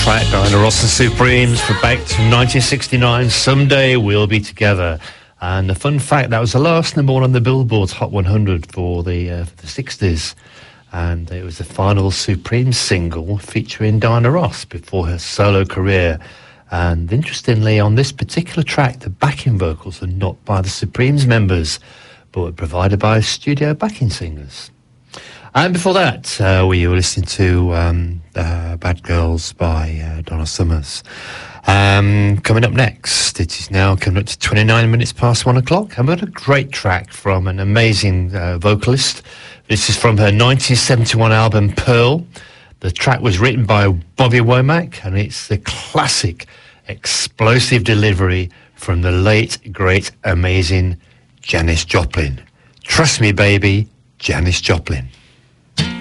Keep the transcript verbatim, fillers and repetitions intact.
track, Diana Ross and Supremes, for back to nineteen sixty-nine, Someday We'll Be Together. And a fun fact, that was the last number one on the Billboard's Hot one hundred for the, uh, for the sixties. And it was the final Supremes single featuring Diana Ross before her solo career. And interestingly, on this particular track, the backing vocals are not by the Supremes members, but were provided by studio backing singers. And before that, uh, we were listening to um, uh, Bad Girls by uh, Donna Summers. Um, coming up next, it is now coming up to twenty-nine minutes past one o'clock. I've got a great track from an amazing uh, vocalist. This is from her nineteen seventy-one album, Pearl. The track was written by Bobby Womack, and it's the classic explosive delivery from the late, great, amazing Janis Joplin. Trust me, baby, Janis Joplin.